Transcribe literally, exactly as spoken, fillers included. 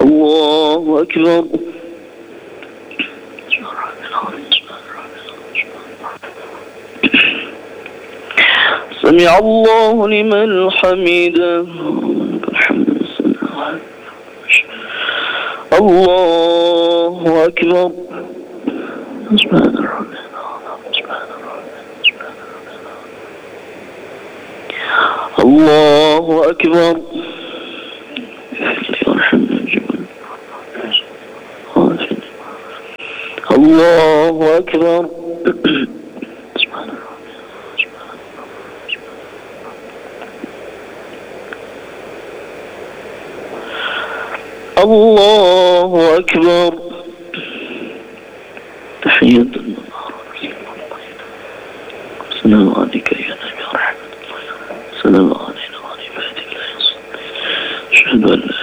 الله أكبر. سمع الله لمن حمده. الله أكبر. الله أكبر. الله أكبر. الله أكبر. تحية السلام عليك يا نبي رحمة الله. السلام علينا وعلى عباد الله. أشهد أن لا